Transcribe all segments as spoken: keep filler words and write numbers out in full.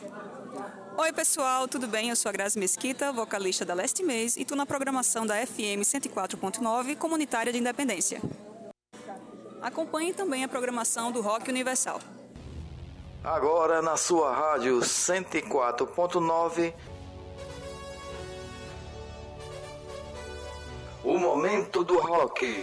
Oi pessoal, tudo bem? Eu sou a Grazi Mesquita, vocalista da Last Maze e estou na programação da F M cento e quatro ponto nove, comunitária de Independência. Acompanhe também a programação do Rock Universal. Agora na sua rádio cento e quatro ponto nove, o momento do rock.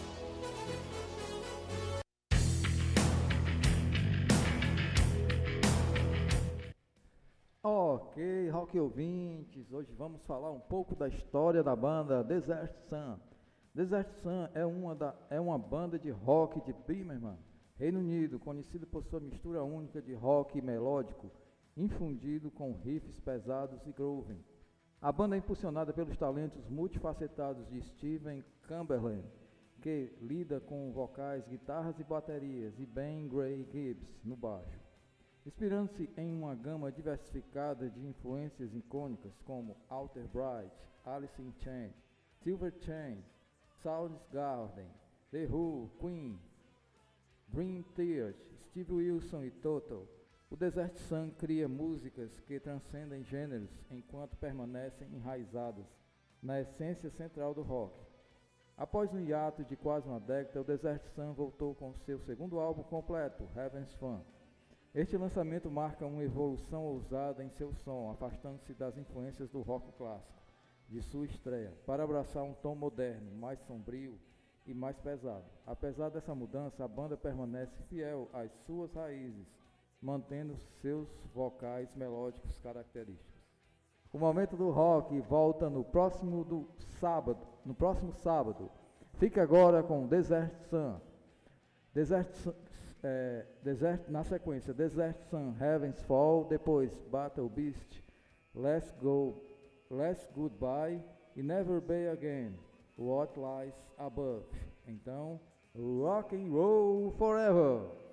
Ok, rock ouvintes, hoje vamos falar um pouco da história da banda Desert Sun. Desert Sun é uma, da, é uma banda de rock de Birmingham, Reino Unido, conhecida por sua mistura única de rock melódico, infundido com riffs pesados e grooving. A banda é impulsionada pelos talentos multifacetados de Steven Cumberland, que lida com vocais, guitarras e baterias, e Ben Gray Gibbs no baixo. Inspirando-se em uma gama diversificada de influências icônicas como Alter Bright, Alice in Chains, Silverchair, Soundgarden, The Who, Queen, Dream Theater, Steve Wilson e Toto, o Desert Sun cria músicas que transcendem gêneros enquanto permanecem enraizadas na essência central do rock. Após um hiato de quase uma década, o Desert Sun voltou com seu segundo álbum completo, Heaven's Fun. Este lançamento marca uma evolução ousada em seu som, afastando-se das influências do rock clássico de sua estreia, para abraçar um tom moderno, mais sombrio e mais pesado. Apesar dessa mudança, a banda permanece fiel às suas raízes, mantendo seus vocais melódicos característicos. O momento do rock volta no próximo do sábado, no próximo sábado. Fique agora com Desert Sun. Desert Sun É, Desert, na sequência, Desert Sun, Heaven's Fall, depois Battle Beast, Let's Go, Let's Goodbye e Never Be Again, What Lies Above. Então, rock and roll forever!